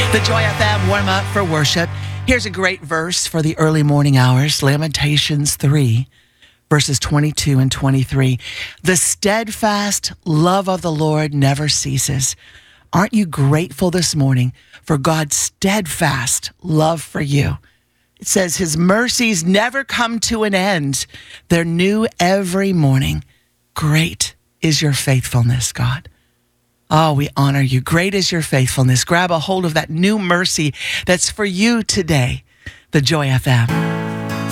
The Joy FM warm up for worship. Here's a great verse for the early morning hours. Lamentations 3, verses 22 and 23. The steadfast love of the Lord never ceases. Aren't you grateful this morning for God's steadfast love for you? It says his mercies never come to an end. They're new every morning. Great is your faithfulness, God. Oh, we honor you. Great is your faithfulness. Grab a hold of that new mercy that's for you today. The Joy FM.